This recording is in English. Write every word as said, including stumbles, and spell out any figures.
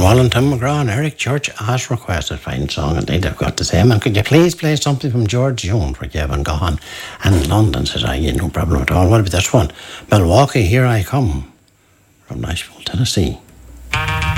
Wallen, Tim McGraw and Eric Church has requested a fine song, and they've got the same. And could you please play something from George Jones for Kevin Gahan? And London says, I, no problem at all. What about this one? Milwaukee, Here I Come, from Nashville, Tennessee.